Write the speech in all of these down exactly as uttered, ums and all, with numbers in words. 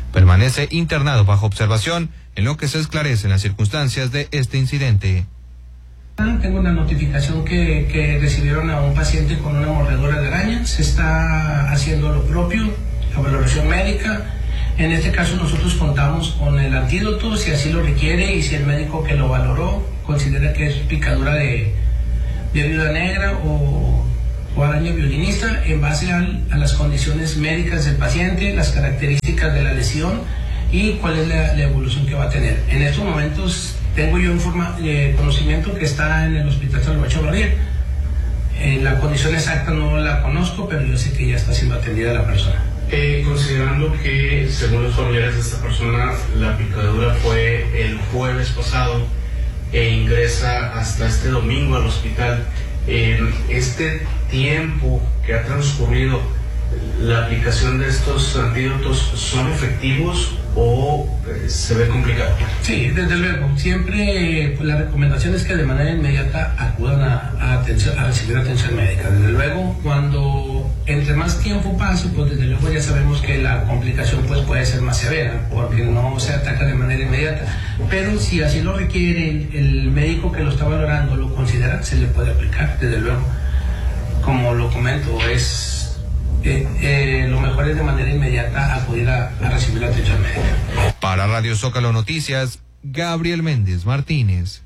permanece internado bajo observación en lo que se esclarecen las circunstancias de este incidente. Tengo una notificación que, que recibieron a un paciente con una mordedura de araña. Se está haciendo lo propio, la valoración médica. En este caso nosotros contamos con el antídoto, si así lo requiere, y si el médico que lo valoró considera que es picadura de, de viuda negra o, o araña violinista, en base al, a las condiciones médicas del paciente, las características de la lesión y cuál es la, la evolución que va a tener. En estos momentos tengo yo informa, eh, conocimiento que está en el Hospital Salvador Chavarría. Eh, la condición exacta no la conozco, pero yo sé que ya está siendo atendida la persona. Eh, considerando que, según los familiares de esta persona, la picadura fue el jueves pasado e ingresa hasta este domingo al hospital, eh, este tiempo que ha transcurrido, ¿la aplicación de estos antídotos son efectivos o eh, se ve complicado? Sí, desde luego. Siempre pues, la recomendación es que de manera inmediata acudan a, a, atención, a recibir atención médica. Desde luego, cuando entre más tiempo pase, pues desde luego ya sabemos que la complicación pues, puede ser más severa, porque no se ataca de manera inmediata. Pero si así lo requiere el, el médico que lo está valorando, lo considera, se le puede aplicar, desde luego. Como lo comento, es... Eh, eh, lo mejor es de manera inmediata acudir a, a recibir la atención médica. Para Radio Zócalo Noticias, Gabriel Méndez Martínez.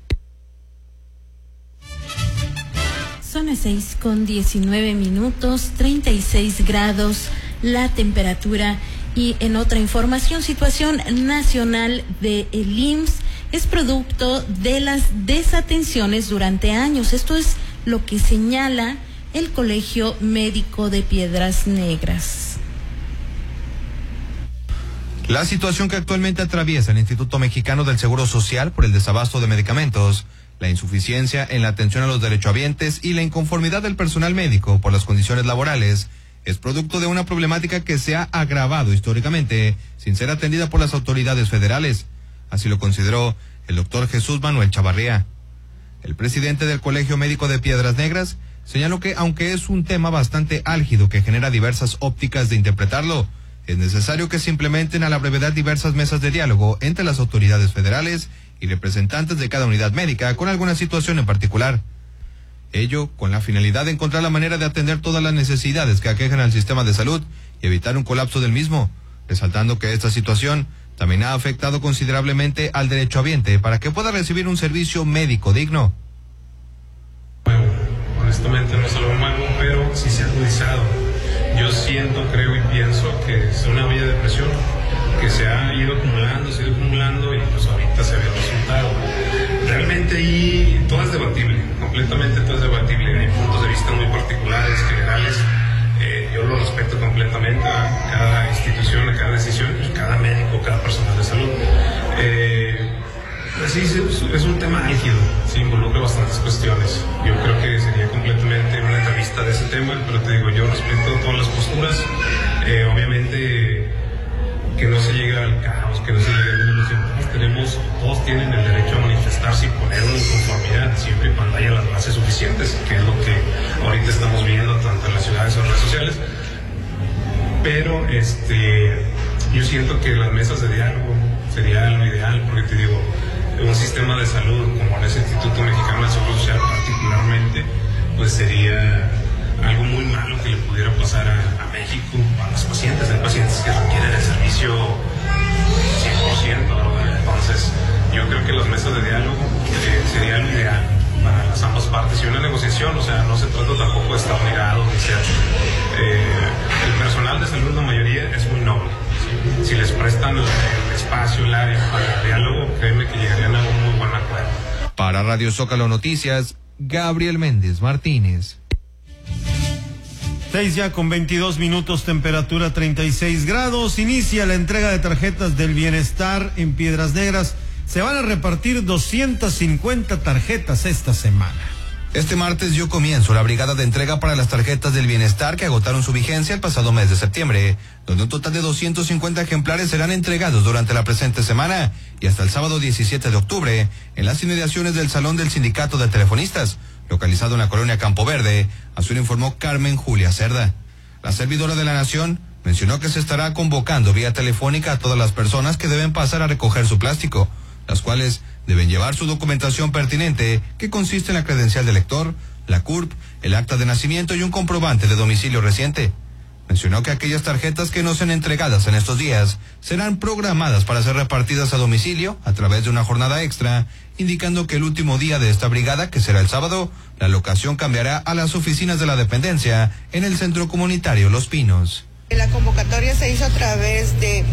Son las seis con diecinueve minutos, treinta y seis grados la temperatura. Y en otra información, situación nacional de el I M S S es producto de las desatenciones durante años. Esto es lo que señala el Colegio Médico de Piedras Negras. La situación que actualmente atraviesa el Instituto Mexicano del Seguro Social por el desabasto de medicamentos, la insuficiencia en la atención a los derechohabientes y la inconformidad del personal médico por las condiciones laborales es producto de una problemática que se ha agravado históricamente sin ser atendida por las autoridades federales. Así lo consideró el doctor Jesús Manuel Chavarría. El presidente del Colegio Médico de Piedras Negras señaló que, aunque es un tema bastante álgido que genera diversas ópticas de interpretarlo, es necesario que se implementen a la brevedad diversas mesas de diálogo entre las autoridades federales y representantes de cada unidad médica con alguna situación en particular. Ello con la finalidad de encontrar la manera de atender todas las necesidades que aquejan al sistema de salud y evitar un colapso del mismo, resaltando que esta situación también ha afectado considerablemente al derechohabiente para que pueda recibir un servicio médico digno. Honestamente no es algo malo, pero sí se ha agudizado. Yo siento, creo y pienso que es una olla de presión que se ha ido acumulando, se ha ido acumulando y pues ahorita se ve el resultado. Realmente ahí todo es debatible, completamente todo es debatible. Hay puntos de vista muy particulares, generales. Eh, yo lo respeto completamente a cada institución, a cada decisión, pues cada médico, cada personal de salud. Eh, Pues sí, es un tema álgido, sí, involucra bastantes cuestiones. Yo creo que sería completamente una entrevista de ese tema, pero te digo, yo respeto todas las posturas. Eh, obviamente, que no se llegue al caos, que no se llegue a la ilusión. Todos tenemos, todos tienen el derecho a manifestarse y poner una inconformidad, siempre y cuando haya las bases suficientes, que es lo que ahorita estamos viendo tanto en las ciudades como en las redes sociales. Pero este, yo siento que las mesas de diálogo sería lo ideal, porque te digo, un sistema de salud como en ese Instituto Mexicano del Seguro Social particularmente, pues sería algo muy malo que le pudiera pasar a, a México, a los pacientes. Hay pacientes que requieren el servicio cien por ciento, ¿verdad? Entonces yo creo que las mesas de diálogo eh, sería lo ideal para las ambas partes y una negociación. O sea, no se trata tampoco de estar negado ni ser eh, el personal de salud, la mayoría es muy noble. Si les prestan el, el espacio, el área para el diálogo, créeme que llegarían a un muy buen acuerdo. Para Radio Zócalo Noticias, Gabriel Méndez Martínez. Seis ya con veintidós minutos, temperatura treinta y seis grados. Inicia la entrega de tarjetas del bienestar en Piedras Negras. Se van a repartir doscientas cincuenta tarjetas esta semana. Este martes dio comienzo la brigada de entrega para las tarjetas del bienestar que agotaron su vigencia el pasado mes de septiembre, donde un total de doscientos cincuenta ejemplares serán entregados durante la presente semana y hasta el sábado diecisiete de octubre en las inmediaciones del Salón del Sindicato de Telefonistas, localizado en la colonia Campo Verde. Así lo informó Carmen Julia Cerda. La servidora de la Nación Mencionó que se estará convocando vía telefónica a todas las personas que deben pasar a recoger su plástico, las cuales deben llevar su documentación pertinente, que consiste en la credencial de lector, la C U R P, el acta de nacimiento y un comprobante de domicilio reciente. Mencionó que aquellas tarjetas que no sean entregadas en estos días serán programadas para ser repartidas a domicilio a través de una jornada extra, indicando que el último día de esta brigada, que será el sábado, la locación cambiará a las oficinas de la dependencia en el Centro Comunitario Los Pinos. La convocatoria se hizo a través de